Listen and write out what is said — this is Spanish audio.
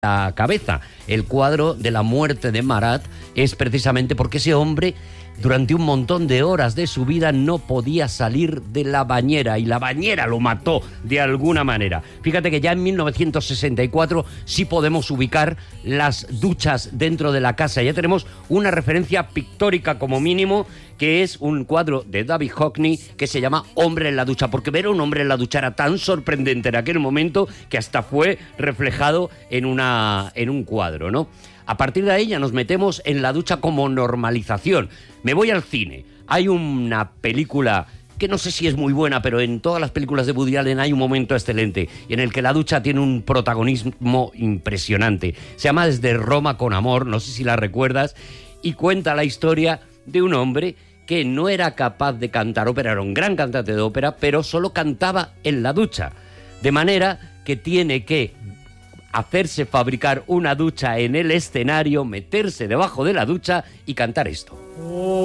la cabeza. El cuadro de la muerte de Marat es precisamente porque ese hombre durante un montón de horas de su vida no podía salir de la bañera y la bañera lo mató de alguna manera. Fíjate que ya en 1964 sí podemos ubicar las duchas dentro de la casa. Ya tenemos una referencia pictórica como mínimo, que es un cuadro de David Hockney que se llama Hombre en la ducha, porque ver a un hombre en la ducha era tan sorprendente en aquel momento que hasta fue reflejado en un cuadro, ¿no? A partir de ahí ya nos metemos en la ducha como normalización. Me voy al cine. Hay una película que no sé si es muy buena, pero en todas las películas de Woody Allen hay un momento excelente en el que la ducha tiene un protagonismo impresionante. Se llama Desde Roma con Amor, no sé si la recuerdas, y cuenta la historia de un hombre que no era capaz de cantar ópera, era un gran cantante de ópera, pero solo cantaba en la ducha. De manera que tiene que hacerse fabricar una ducha en el escenario, meterse debajo de la ducha y cantar esto.